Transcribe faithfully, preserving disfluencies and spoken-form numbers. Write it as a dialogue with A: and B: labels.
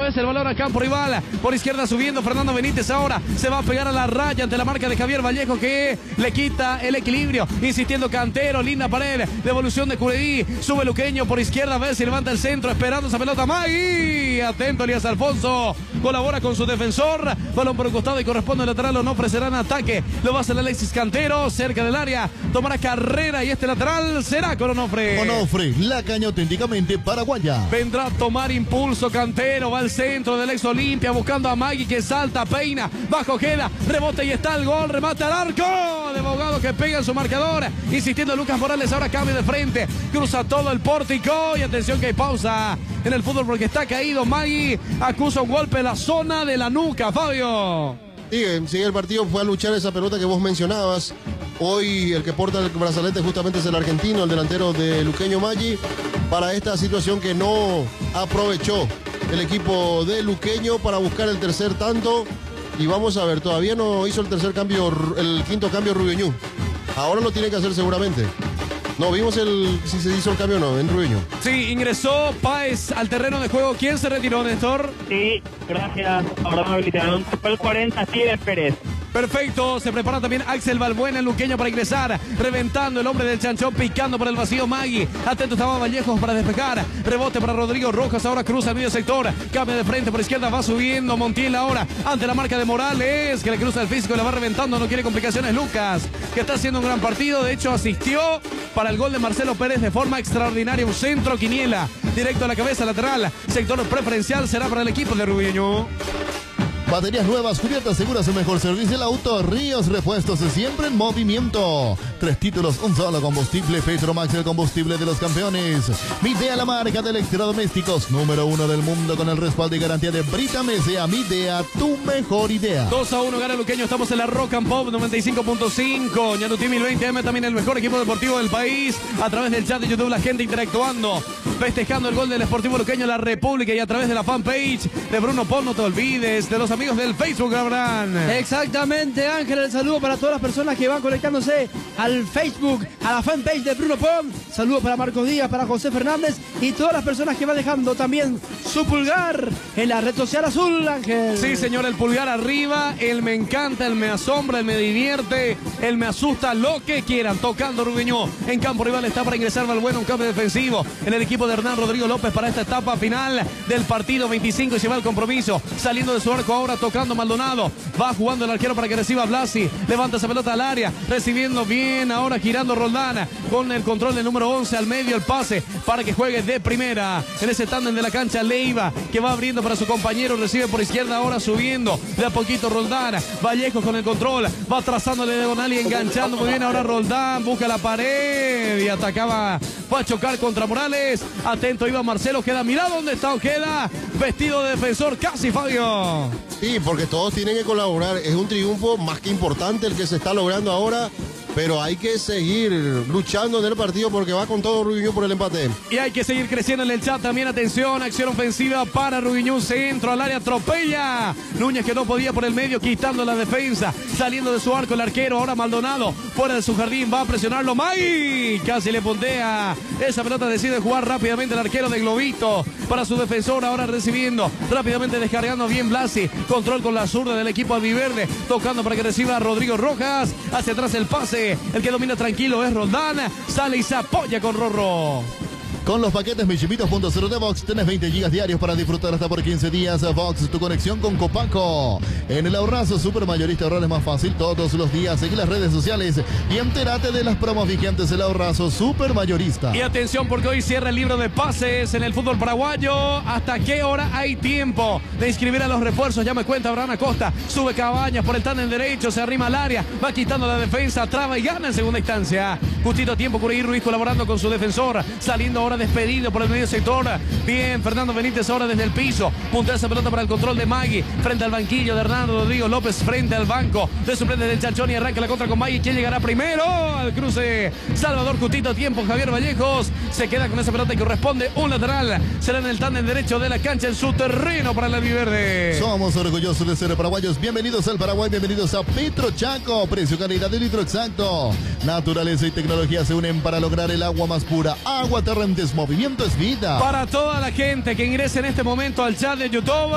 A: vez el balón a campo rival. Por izquierda subiendo Fernando Benítez. Ahora se va a pegar a la raya ante la marca de Javier Vallejo, que le quita el equilibrio. Insistiendo Cantero, linda pared. Devolución de Curedí. Sube Luqueño por izquierda. A ver si levanta el centro. Esperando esa pelota. Magui. Atento Elías Alfonso. Colabora con su defensor. Balón por un costado y corresponde al lateral. O no ofrecerán ataque. Lo va a hacer Alexis Cantero. Cerca del área. Tomará carrera y este lateral será con Onofre.
B: Onofre, la caña auténticamente paraguaya.
A: Vendrá a tomar impulso Cantero. Va al centro del ex Olimpia buscando a Magui, que salta, peina. Bajo queda. Rebote y está el gol. Remate al arco de Bogado, que pega en su marcador. Insistiendo Lucas Morales. Ahora cambia de frente. Cruza todo el pórtico. Y atención que hay pausa en el fútbol porque está caído Magui. Acusa un golpe en la zona de la nuca. Fabio.
C: Sigue, sigue el partido. Fue a luchar esa pelota que vos mencionabas. Hoy el que porta el brazalete justamente es el argentino, el delantero de Luqueño Maggi, para esta situación que no aprovechó el equipo de Luqueño para buscar el tercer tanto. Y vamos a ver, todavía no hizo el tercer cambio, el quinto cambio Rubiñú. Ahora lo tiene que hacer seguramente. No, vimos el si se hizo el cambio o no, en Rubiñú.
A: Sí, ingresó Páez al terreno de juego. ¿Quién se retiró, Néstor?
D: Sí, gracias. Ahora me habilitaron. Fue el cuarenta, Steven Pérez.
A: Perfecto, se prepara también Axel Balbuena, el luqueño, para ingresar, reventando el hombre del Chanchón, picando por el vacío Magui. Atento estaba Vallejos para despejar, rebote para Rodrigo Rojas, ahora cruza el medio sector, cambia de frente por izquierda, va subiendo Montiel ahora, ante la marca de Morales, que le cruza el físico y la va reventando, no quiere complicaciones Lucas, que está haciendo un gran partido, de hecho asistió para el gol de Marcelo Pérez de forma extraordinaria, un centro Quiniela, directo a la cabeza lateral, sector preferencial será para el equipo de Rubiño.
B: Baterías nuevas, cubiertas seguras, el mejor servicio del auto. Ríos Repuestos, siempre en movimiento. Tres títulos, un solo combustible. Petromax, el combustible de los campeones. Midea, la marca de electrodomésticos número uno del mundo, con el respaldo y garantía de Brita Mesea. Midea, tu mejor idea.
A: dos a uno gana Luqueño, estamos en la Rock and Pop noventa y cinco punto cinco. Ñanutí mil veinte M, también el mejor equipo deportivo del país. A través del chat de YouTube, la gente interactuando, festejando el gol del Sportivo Luqueño, La República, y a través de la fanpage de Bruno Pon. No te olvides de los amigos del Facebook, Abraham.
E: Exactamente, Ángel, el saludo para todas las personas que van conectándose al Facebook, a la fanpage de Bruno Pon. Saludo para Marcos Díaz, para José Fernández y todas las personas que van dejando también su pulgar en la red social azul, Ángel.
A: Sí, señor, el pulgar arriba, el me encanta, el me asombra, el me divierte, el me asusta, lo que quieran. Tocando Rubiñó, en campo rival está para ingresar Balbuena, un cambio defensivo en el equipo de Hernán Rodrigo López para esta etapa final del partido veinticinco, y se va el compromiso, saliendo de su arco ahora, tocando Maldonado, va jugando el arquero para que reciba Blasi, levanta esa pelota al área, recibiendo bien, ahora girando Roldán, con el control del número once al medio, el pase para que juegue de primera, en ese tándem de la cancha Leiva, que va abriendo para su compañero, recibe por izquierda, ahora subiendo, de a poquito Roldán, Vallejo con el control, va trazándole diagonal y enganchando muy bien, ahora Roldán, busca la pared y atacaba, va a chocar contra Morales, atento iba Marcelo, queda, mira dónde está Ojeda, vestido de defensor, casi Fabio.
C: Sí, porque todos tienen que colaborar. Es un triunfo más que importante el que se está logrando ahora, pero hay que seguir luchando en el partido porque va con todo Rubiñú por el empate.
A: Y hay que seguir creciendo en el chat también. Atención, acción ofensiva para Rubiñú, centro al área, atropella Núñez, que no podía por el medio, quitando la defensa, saliendo de su arco el arquero, ahora Maldonado, fuera de su jardín, va a presionarlo May, casi le pontea esa pelota, decide jugar rápidamente el arquero de Globito para su defensor, ahora recibiendo, rápidamente descargando bien Blasi, control con la zurda del equipo albiverde, tocando para que reciba a Rodrigo Rojas, hacia atrás el pase, el que domina tranquilo es Roldán, sale y se apoya con Rorro.
B: Con los paquetes Michimitos punto cero de Vox tenés veinte gigas diarios para disfrutar hasta por quince días. Vox, tu conexión con Copaco. En el ahorrazo super mayorista, ahorrar es más fácil todos los días. Seguí las redes sociales y entérate de las promos vigentes del ahorrazo super mayorista.
A: Y atención, porque hoy cierra el libro de pases en el fútbol paraguayo. ¿Hasta qué hora hay tiempo de inscribir a los refuerzos? Ya me cuenta Abraham Acosta. Sube Cabañas por el tándem derecho, se arrima al área, va quitando la defensa, traba y gana en segunda instancia. Justito tiempo, Curí Ruiz colaborando con su defensor, saliendo ahora despedido por el medio sector. Bien, Fernando Benítez ahora desde el piso, puntea esa pelota para el control de Magui, frente al banquillo de Hernán Rodrigo López, frente al banco de suplentes del Chanchón, y arranca la contra con Magui. ¿Quién llegará primero al cruce? Salvador, justito tiempo, Javier Vallejos se queda con esa pelota y corresponde un lateral, será en el tándem derecho de la cancha, en su terreno para el albiverde.
B: Somos orgullosos de ser paraguayos. Bienvenidos al Paraguay, bienvenidos a Petro Chaco. Precio, calidad de litro exacto. Naturaleza y tecnología se unen para lograr el agua más pura. Agua Terrentes, movimiento es vida.
A: Para toda la gente que ingrese en este momento al chat de YouTube,